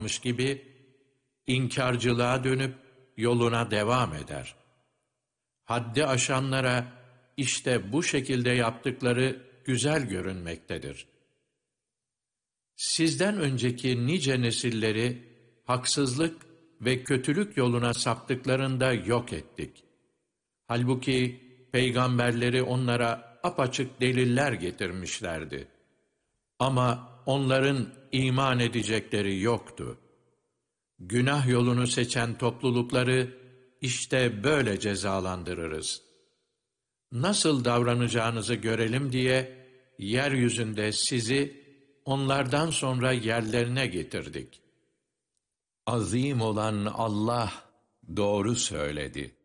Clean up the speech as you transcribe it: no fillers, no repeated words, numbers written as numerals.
gibi inkarcılığa dönüp yoluna devam eder. Haddi aşanlara işte bu şekilde yaptıkları güzel görünmektedir. Sizden önceki nice nesilleri haksızlık ve kötülük yoluna saptıklarında yok ettik. Halbuki peygamberleri onlara apaçık deliller getirmişlerdi. Ama onların iman edecekleri yoktu. Günah yolunu seçen toplulukları işte böyle cezalandırırız. Nasıl davranacağınızı görelim diye yeryüzünde sizi onlardan sonra yerlerine getirdik. Azim olan Allah doğru söyledi.